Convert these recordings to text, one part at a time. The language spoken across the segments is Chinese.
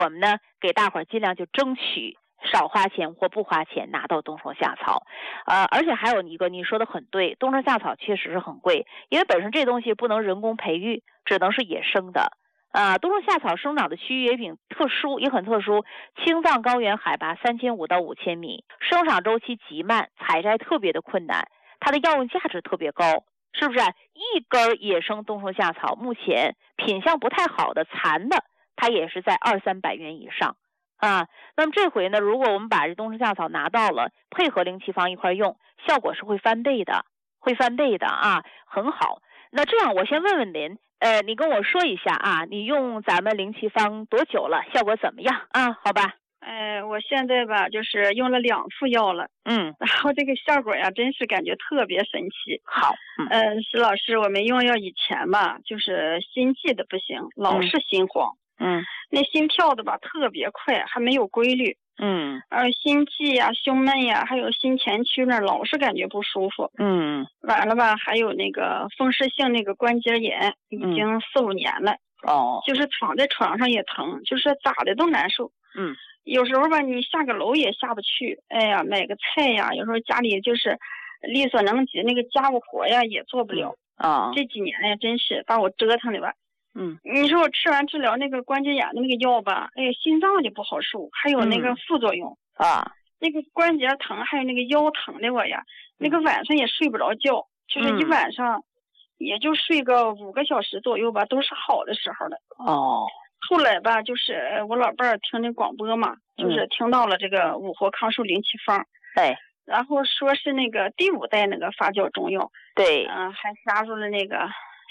我们呢给大伙儿尽量就争取少花钱或不花钱拿到冬虫夏草。而且还有一个你说的很对，冬虫夏草确实是很贵，因为本身这东西不能人工培育，只能是野生的。冬虫夏草生长的区域也很特殊，青藏高原海拔3500到5000米，生长周期极慢，采摘特别的困难，它的药用价值特别高，是不是？一根野生冬虫夏草目前品相不太好的残的，它也是在200-300元以上啊。那么这回呢，如果我们把这冬虫夏草拿到了，配合灵气方一块用，效果是会翻倍的啊，很好。那这样我先问问您，你跟我说一下啊，你用咱们灵气方多久了？效果怎么样啊？好吧。 我现在吧，就是用了2副药了，然后这个效果呀，真是感觉特别神奇。 好， 石老师，我们用药以前吧，就是心悸的不行，老是心慌，那心跳的吧特别快，还没有规律，心悸呀、胸闷呀，还有心前区那老是感觉不舒服，完了吧，还有那个风湿性那个关节炎，已经4-5年了，就是躺在床上也疼，就是咋的都难受，有时候吧，你下个楼也下不去，哎呀，买个菜呀，有时候家里就是力所能及，那个家务活呀也做不了。这几年呀，真是把我折腾的吧。你说我吃完治疗那个关节炎的那个药吧，哎呀，心脏就不好受，还有那个副作用那个关节疼，还有那个腰疼的我呀，那个晚上也睡不着觉，就是一晚上也就睡个5个小时左右吧，都是好的时候了。后来吧，就是我老伴儿听那广播嘛，就是听到了这个五活康寿灵气方，然后说是那个第5代那个发酵中药，还加入了那个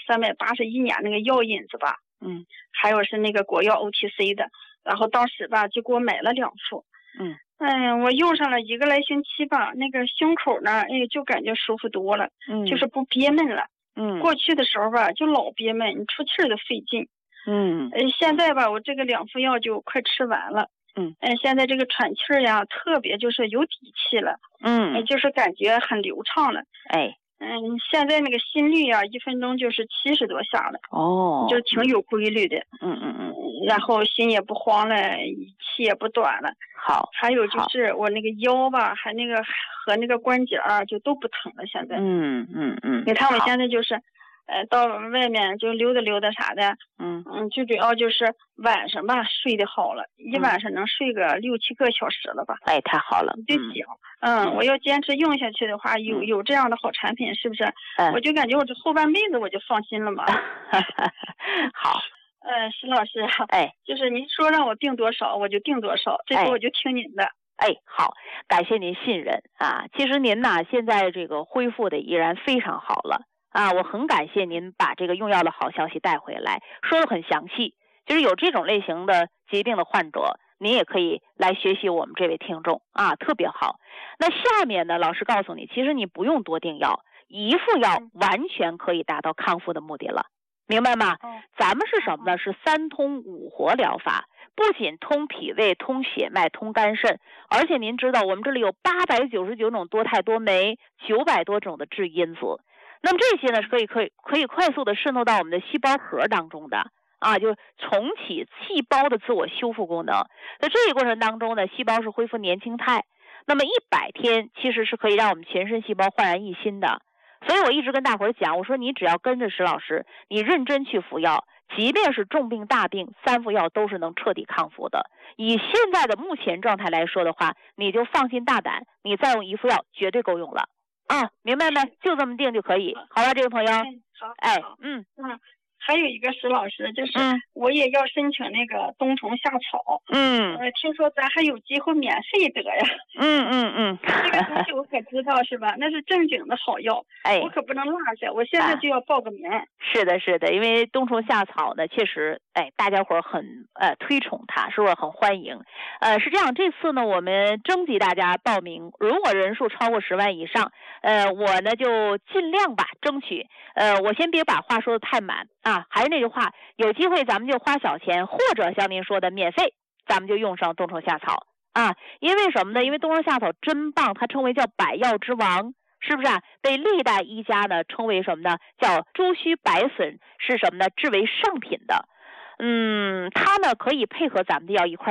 381年那个药引子吧，还有是那个国药 OTC 的，然后当时吧就给我买了2副，我用上了1个来星期吧，那个胸口呢，就感觉舒服多了，就是不憋闷了，过去的时候吧就老憋闷，你出气儿都费劲。现在吧，我这个2副药就快吃完了。现在这个喘气儿呀，特别就是有底气了。就是感觉很流畅了。现在那个心率呀，1分钟就是70多下了。就挺有规律的。然后心也不慌了，气也不短了。 好。 还有就是我那个腰吧，还那个和那个关节啊，就都不疼了。现在。你看我现在就是。到外面就溜达溜达啥的，最主要就是晚上吧睡得好了，一晚上能睡个6-7个小时了吧？ 太好了。 就讲，我要坚持用下去的话，有这样的好产品，是不是？我就感觉我这后半辈子我就放心了嘛。 好。 石老师，就是您说让我定多少，我就定多少，这次我就听您的。 好，感谢您信任啊。其实您呢，现在这个恢复的依然非常好了。我很感谢您把这个用药的好消息带回来，说得很详细。就是有这种类型的疾病的患者，您也可以来学习我们这位听众特别好。那下面呢，老师告诉你，其实你不用多定药，1副药完全可以达到康复的目的了，明白吗？咱们是什么呢？是3通5活疗法，不仅通脾胃、通血脉、通肝肾，而且您知道我们这里有899种多肽多酶，900多种的致因子。那么这些呢是可以快速的渗透到我们的细胞核当中的就重启细胞的自我修复功能。在这个过程当中呢，细胞是恢复年轻态。那么100天其实是可以让我们全身细胞焕然一新的。所以我一直跟大伙儿讲，我说你只要跟着石老师，你认真去服药，即便是重病大病，3副药都是能彻底康复的。以现在的目前状态来说的话，你就放心大胆，你再用1副药绝对够用了。明白没？就这么定就可以，好吧，这位朋友。 好。还有一个石老师，就是我也要申请那个冬虫夏草。听说咱还有机会免费得呀。这个东西我可知道是吧？那是正经的好药。我可不能落下，我现在就要报个名。 是的，因为冬虫夏草呢，确实大家伙很推崇它，是不是很欢迎？是这样，这次呢我们征集大家报名，如果人数超过10万以上，我呢就尽量吧争取。我先别把话说的太满还是那句话，有机会咱们就花小钱，或者像您说的免费，咱们就用上冬虫夏草因为什么呢？因为冬虫夏草真棒，它称为叫百药之王，是不是被历代医家呢称为什么呢？叫朱须白笋是什么呢？制为上品的。 它呢可以配合咱们的药一块